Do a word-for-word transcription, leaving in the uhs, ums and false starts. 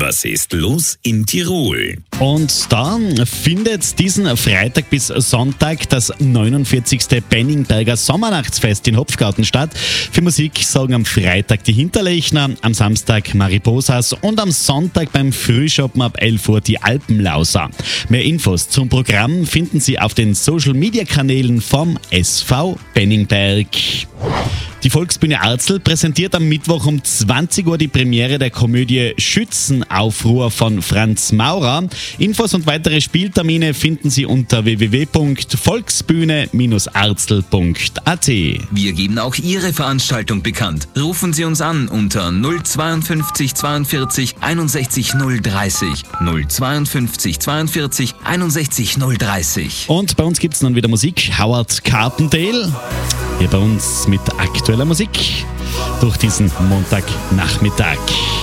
Was ist los in Tirol? Und da findet diesen Freitag bis Sonntag das neunundvierzigste Benningberger Sommernachtsfest in Hopfgarten statt. Für Musik sorgen am Freitag die Hinterlechner, am Samstag Mariposas und am Sonntag beim Frühschoppen ab elf Uhr die Alpenlauser. Mehr Infos zum Programm finden Sie auf den Social-Media-Kanälen vom S V Benningberg. Die Volksbühne Arzl präsentiert am Mittwoch um zwanzig Uhr die Premiere der Komödie Schützenaufruhr von Franz Maurer. Infos und weitere Spieltermine finden Sie unter w w w punkt volksbühne arzl punkt a t. Wir geben auch Ihre Veranstaltung bekannt. Rufen Sie uns an unter null zweiundfünfzig zweiundvierzig einundsechzig null dreißig. null zweiundfünfzig zweiundvierzig einundsechzig null dreißig. Und bei uns gibt es nun wieder Musik. Howard Carpendale. Hier bei uns mit aktueller Musik durch diesen Montagnachmittag.